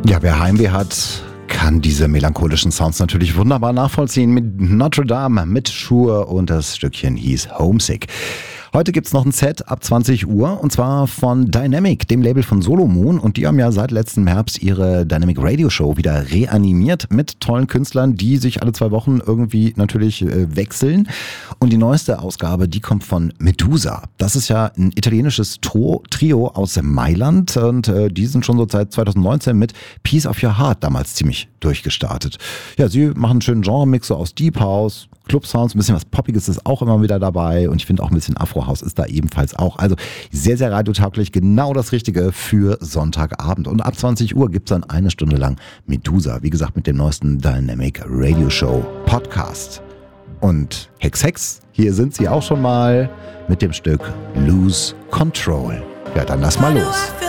Ja, wer Heimweh hat, kann diese melancholischen Sounds natürlich wunderbar nachvollziehen mit Notre Dame, mit Sure und das Stückchen hieß Homesick. Heute gibt's noch ein Set ab 20 Uhr und zwar von Dynamic, dem Label von Solomon, und die haben ja seit letztem Herbst ihre Dynamic Radio Show wieder reanimiert mit tollen Künstlern, die sich alle 2 Wochen irgendwie natürlich wechseln. Und die neueste Ausgabe, die kommt von Medusa. Das ist ja ein italienisches Trio aus Mailand und die sind schon so seit 2019 mit Piece of Your Heart damals ziemlich durchgestartet. Ja, sie machen einen schönen Genre-Mix so aus Deep House, Club-Sounds, ein bisschen was Poppiges ist auch immer wieder dabei und ich finde auch ein bisschen Afro-House ist da ebenfalls auch. Also sehr, sehr radiotauglich, genau das Richtige für Sonntagabend. Und ab 20 Uhr gibt's dann 1 Stunde lang Medusa, wie gesagt mit dem neuesten Dynamic Radio Show Podcast. Und Hex Hex, hier sind sie auch schon mal mit dem Stück Lose Control. Ja, dann lass mal los.